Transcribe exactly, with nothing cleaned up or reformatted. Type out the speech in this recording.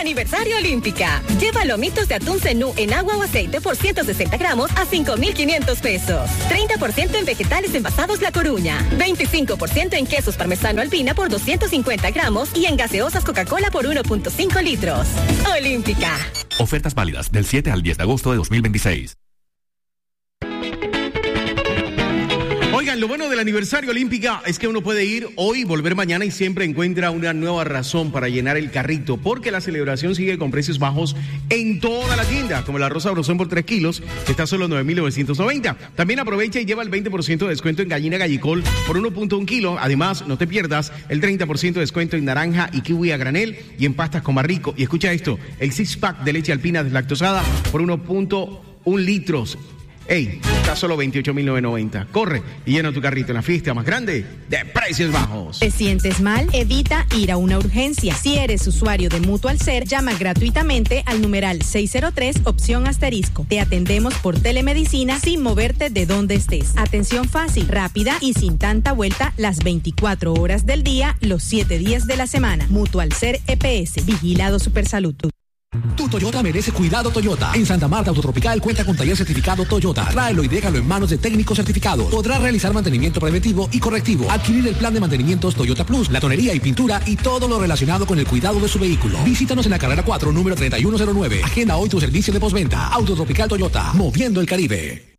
aniversario Olímpica. Lleva lomitos de atún cenú en agua o aceite por ciento sesenta gramos a cinco mil quinientos pesos. treinta por ciento en vegetales envasados La Coruña. veinticinco por ciento en quesos parmesano Alpina por doscientos cincuenta gramos y en gaseosas Coca-Cola por uno punto cinco litros. Olímpica. Ofertas válidas del siete al diez de agosto de dos mil veintiséis. Oigan, lo bueno del aniversario Olímpica es que uno puede ir hoy, volver mañana y siempre encuentra una nueva razón para llenar el carrito, porque la celebración sigue con precios bajos en toda la tienda, como la rosa brozón por tres kilos, que está a solo nueve mil novecientos noventa. También aprovecha y lleva el veinte por ciento de descuento en gallina gallicol por uno punto uno kilo. Además, no te pierdas el treinta por ciento de descuento en naranja y kiwi a granel y en pastas con Rico. Y escucha esto, el six pack de leche alpina deslactosada por uno punto uno litros. Ey, está solo veintiocho mil novecientos noventa. Corre y llena tu carrito en la fiesta más grande de precios bajos. ¿Te sientes mal? Evita ir a una urgencia. Si eres usuario de Mutual Ser, llama gratuitamente al numeral seis cero tres, opción asterisco. Te atendemos por telemedicina sin moverte de donde estés. Atención fácil, rápida y sin tanta vuelta las veinticuatro horas del día, los siete días de la semana. Mutual Ser E P S, Vigilado Supersalud. Tu Toyota merece cuidado Toyota. En Santa Marta Autotropical cuenta con taller certificado Toyota. Tráelo y déjalo en manos de técnicos certificados. Podrás realizar mantenimiento preventivo y correctivo. Adquirir el plan de mantenimientos Toyota Plus, la tonería y pintura y todo lo relacionado con el cuidado de su vehículo. Visítanos en la carrera cuatro, número treinta y uno cero nueve. Agenda hoy tu servicio de postventa. Autotropical Toyota, moviendo el Caribe.